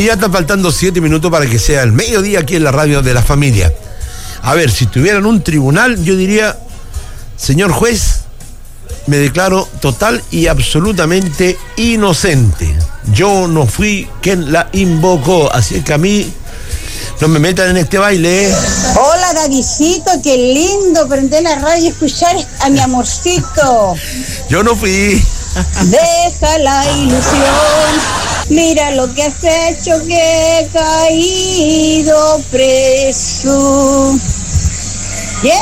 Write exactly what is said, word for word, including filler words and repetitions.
Y ya están faltando siete minutos para que sea el mediodía aquí en la radio de la familia. A ver, si tuvieran un tribunal, yo diría, señor juez, me declaro total y absolutamente inocente. Yo no fui quien la invocó, así que a mí no me metan en este baile. Hola, Davidcito, qué lindo prender la radio y escuchar a mi amorcito. Yo no fui. Deja la ilusión, mira lo que has hecho, que he caído preso.